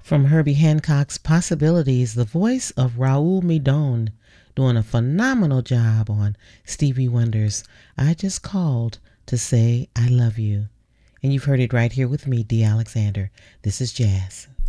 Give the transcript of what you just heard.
From Herbie Hancock's Possibilities, the voice of Raul Midon doing a phenomenal job on Stevie Wonder's I Just Called to Say I Love You. And you've heard it right here with me, Dee Alexander. This is Jazz.